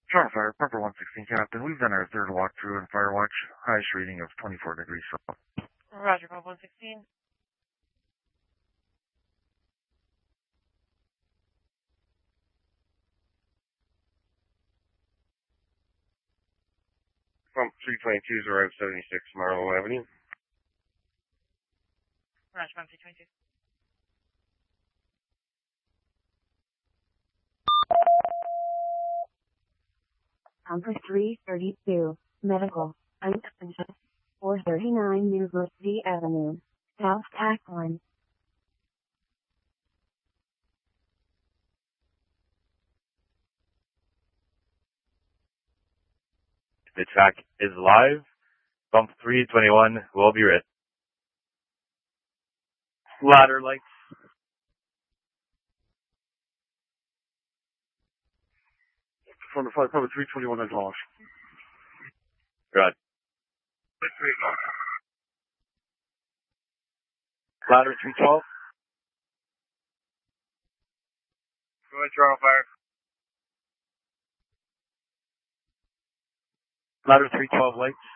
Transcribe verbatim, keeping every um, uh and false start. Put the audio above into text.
Charles Fire, Pepper one sixteen, Captain. We've done our third walkthrough in Firewatch. Highest reading of twenty-four degrees south. Roger, Pop one sixteen. Pump three twenty-two is arrived seventy-six Marlowe Avenue. Roger, Pump three twenty-two. Number three thirty-two, Medical, Unconscious, four thirty-nine University Avenue, South Tackline. The track is live. Bump three twenty-one will be writ. Ladder lights. From the flight, probably three twenty-one and off. Good. Ladder three twelve. Go ahead, Charles Fire. Ladder three twelve lights.